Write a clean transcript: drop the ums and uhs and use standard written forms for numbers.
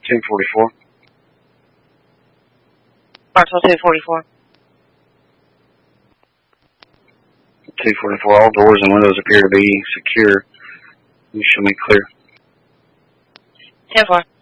244. Barksville 244. 244, all doors and windows appear to be secure. You show me clear. 10-4.